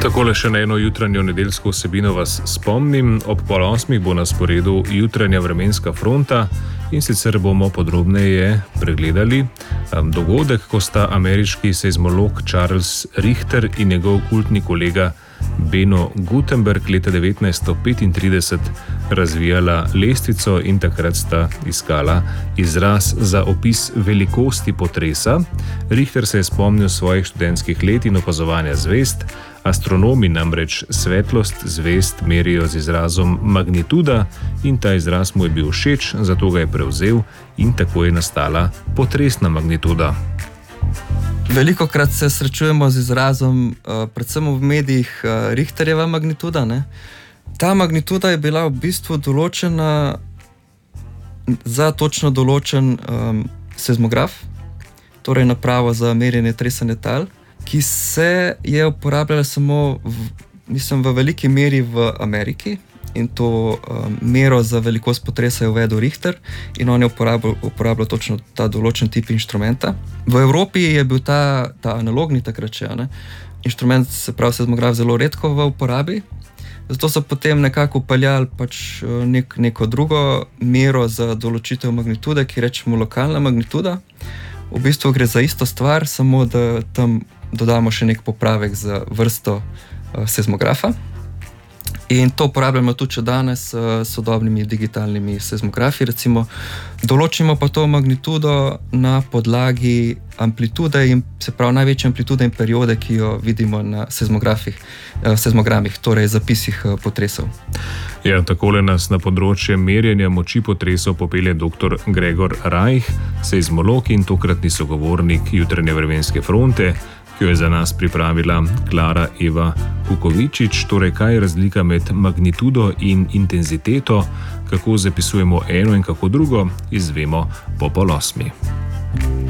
Takole še na eno jutranjo nedeljsko vsebino vas spomnim. Ob 7:30 bo na sporedu jutranja vremenska fronta in sicer bomo podrobneje pregledali dogodek, ko sta ameriški seizmolog Charles Richter in njegov kultni kolega Beno Gutenberg leta 1935 razvijala lestvico in takrat sta iskala izraz za opis velikosti potresa. Richter se je spomnil svojih študentskih let in opazovanja zvezd. Astronomi namreč svetlost zvezd merijo z izrazom magnituda in ta izraz mu je bil všeč, zato ga je prevzel in tako je nastala potresna magnituda. Velikokrat se srečujemo z izrazom, predvsem v medijih, Richterjeva magnituda. Ne? Ta magnituda je bila v bistvu določena za točno določen seizmograf, torej napravo za merjenje tresenja tal, ki se je uporabljala samo v veliki meri v Ameriki. In to mero za velikost potresa je uvedel Richter in on je uporabljal točno ta določen tip inštrumenta. V Evropi je bil ta analogni takrat še, inštrument, se pravi seizmograf, zelo redko v uporabi. Zato so potem nekako upeljali pač neko drugo mero za določitev magnitude, ki rečemo lokalna magnituda. V bistvu gre za isto stvar, samo da tam dodamo še nek popravek za vrsto seizmografa. In to uporabljamo tudi še danes s sodobnimi digitalnimi seizmografi. Recimo, določimo pa to magnitudo na podlagi amplitude, se pravi največje amplitude in periode, ki jo vidimo na seizmogramih, torej zapisih potresov. Ja, takole nas na področje merjenja moči potresov popelje dr. Gregor Rajh, seizmolog in tokratni sogovornik jutranje vremenske fronte, ki jo je za nas pripravila Klara Eva Kukovičič. Torej, kaj je razlika med magnitudo in intenziteto, kako zapisujemo eno in kako drugo, izvemo po 7:30.